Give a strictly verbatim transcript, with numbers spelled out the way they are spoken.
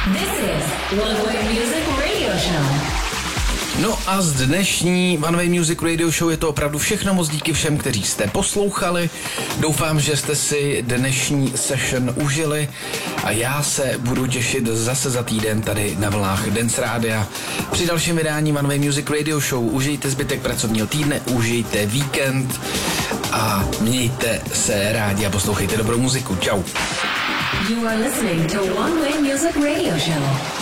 This is One Way Music Radio Show. No a z dnešní One Way Music Radio Show je to opravdu všechno. Moc díky všem, kteří jste poslouchali. Doufám, že jste si dnešní session užili a já se budu těšit zase za týden tady na vlnách Dance Rádia při dalším vydání One Way Music Radio Show. Užijte zbytek pracovního týdne, užijte víkend a mějte se rádi a poslouchejte dobrou muziku. Čau. You are listening to One Way Music Radio Show.